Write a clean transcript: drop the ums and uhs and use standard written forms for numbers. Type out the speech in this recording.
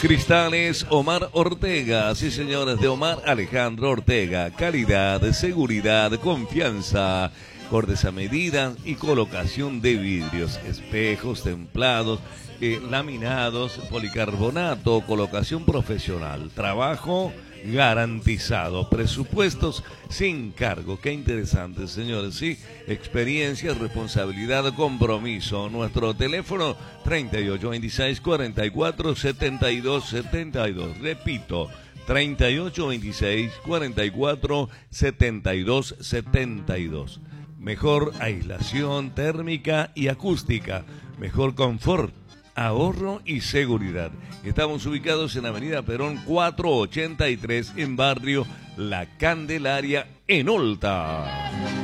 Cristales Omar Ortega, sí señores, de Omar Alejandro Ortega. Calidad, seguridad, confianza, cortes a medida y colocación de vidrios, espejos templados, laminados, policarbonato, colocación profesional, trabajo garantizado, presupuestos sin cargo. Qué interesante, señores, sí, experiencia, responsabilidad, compromiso. Nuestro teléfono 3826-447272, repito, 3826-447272. Mejor aislación térmica y acústica, mejor confort, ahorro y seguridad. Estamos ubicados en Avenida Perón 483 en barrio La Candelaria, en Olta.